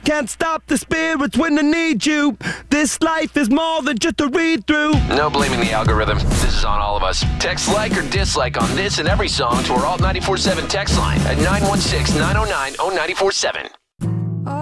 can't stop the spirits when they need you. This life is more than just a read-through. No blaming the algorithm. This is on all of us. Text like or dislike on this and every song to our Alt 94.7 text line at 916-909-0947.